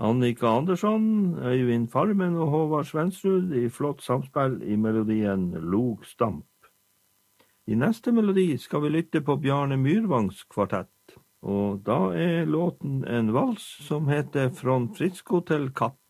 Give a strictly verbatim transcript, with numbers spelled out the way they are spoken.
Annika Andersson, Øyvind Farmen og Håvard Svensrud i flott samspill i melodien Log Stamp. I neste melodi skal vi lytte på Bjarne Myrvangs kvartett, og da er låten en vals som heter Från Frisco til Kapp.